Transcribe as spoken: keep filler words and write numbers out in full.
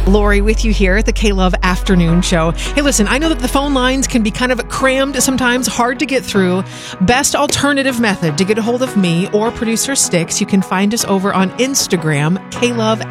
Lori with you here at the K-Love Afternoon Show. Hey, listen, I know that the phone lines can be kind of crammed sometimes, hard to get through. Best alternative method to get a hold of me or producer Sticks, you can find us over on Instagram, K-Love